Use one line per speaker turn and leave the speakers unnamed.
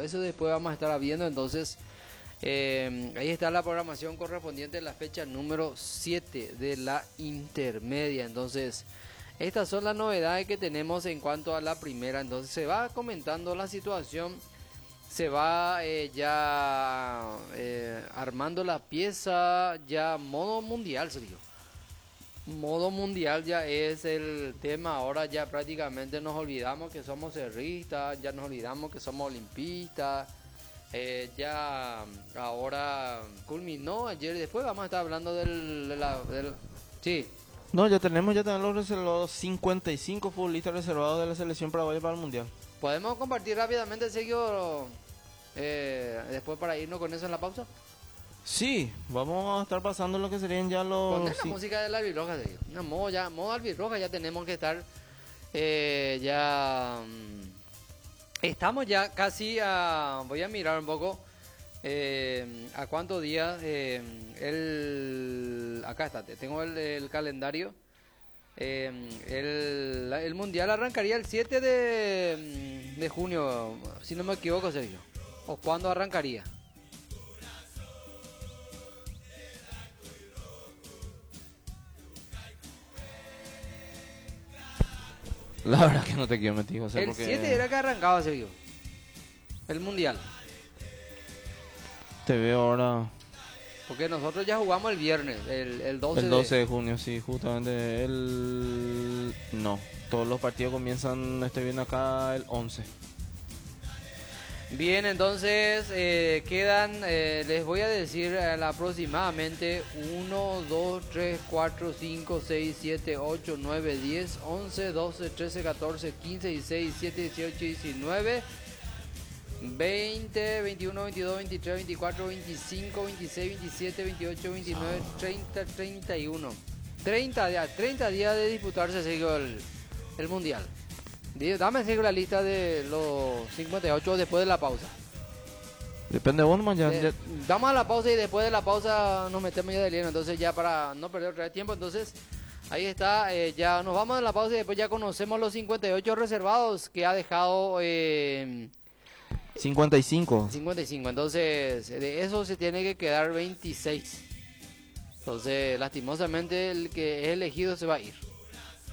eso después vamos a estar viendo. Entonces, ahí está la programación correspondiente a la fecha número 7 de la intermedia. Entonces, estas son las novedades que tenemos en cuanto a la primera. Entonces, se va comentando la situación, se va armando la pieza, ya modo mundial, Sergio. Modo mundial ya es el tema. Ahora ya prácticamente nos olvidamos que somos cerristas, ya nos olvidamos que somos olimpistas. Ya ahora culminó ayer. Después vamos a estar hablando sí.
No, ya tenemos los reservados, 55 futbolistas reservados de la selección paraguaya para el mundial.
Podemos compartir rápidamente, Sergio, después para irnos con eso en la pausa.
Sí, vamos a estar pasando lo que serían ya los...
Poner la música de la albirroja, Sergio. Modo albirroja, ya tenemos que estar estamos ya casi voy a mirar un poco a cuántos días acá está, tengo el calendario. El mundial arrancaría el 7 de junio, si no me equivoco, Sergio. ¿O cuándo arrancaría?
La verdad que no te quiero mentir, José,
el 7 era que arrancaba, Sergio, el mundial.
Te veo ahora.
Porque nosotros ya jugamos el viernes, el 12
El 12 de junio, sí, justamente No, todos los partidos comienzan, estoy viendo acá, el 11.
Bien, entonces quedan, les voy a decir aproximadamente 1, 2, 3, 4, 5, 6, 7, 8, 9, 10, 11, 12, 13, 14, 15, 16, 17, 18, 19, 20, 21, 22, 23, 24, 25, 26, 27, 28, 29, 30, 31. 30 días de disputarse el mundial. Dame la lista de los 58 después de la pausa.
Depende de vos, man, ya.
Damos a la pausa y después de la pausa nos metemos ya de lleno. Entonces ya para no perder otra vez tiempo, entonces ahí está, ya nos vamos a la pausa y después ya conocemos los 58 reservados que ha dejado
55.
55, entonces de eso se tiene que quedar 26. Entonces lastimosamente el que es elegido se va a ir.